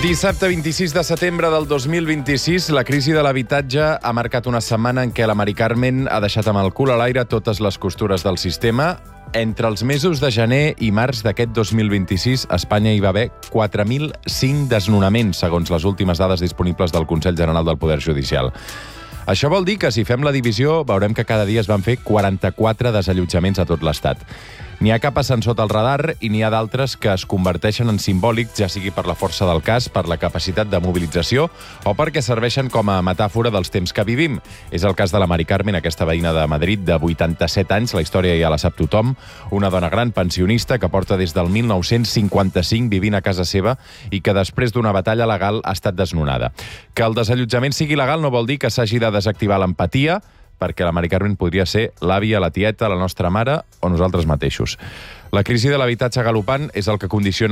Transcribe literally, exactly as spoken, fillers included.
Dissabte vint-i-sis de setembre del dos mil vint-i-sis, la crisi de l'habitatge ha marcat una setmana en què la Mari Carmen ha deixat amb el cul a l'aire totes les costures del sistema. Entre els mesos de gener i març d'aquest dos mil vint-i-sis, a Espanya hi va haver quatre mil cinc desnonaments, segons les últimes dades disponibles del Consell General del Poder Judicial. Això vol dir que, si fem la divisió, veurem que cada dia es van fer quaranta-quatre desallotjaments a tot l'Estat. N'hi ha que passen sota el radar i n'hi ha d'altres que es converteixen en simbòlics, ja sigui per la força del cas, per la capacitat de mobilització o perquè serveixen com a metàfora dels temps que vivim. És el cas de la Mari Carmen, aquesta veïna de Madrid de vuitanta-set anys, la història ja la sap tothom, una dona gran pensionista que porta des del mil nou-cents cinquanta-cinc vivint a casa seva i que després d'una batalla legal ha estat desnonada. Que el desallotjament sigui legal no vol dir que s'hagi de desactivar l'empatia, perquè la Mari Carmen podria ser l'àvia, la tieta, la nostra mare o nosaltres mateixos. La crisi de l'habitatge galopant és el que condiciona